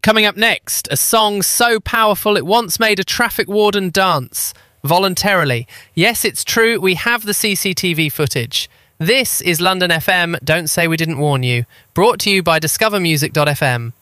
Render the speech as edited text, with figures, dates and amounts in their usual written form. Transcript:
Coming up next, a song so powerful it once made a traffic warden dance. Voluntarily. Yes, it's true, we have the CCTV footage. This is London FM, Don't Say We Didn't Warn You. Brought to you by discovermusic.fm.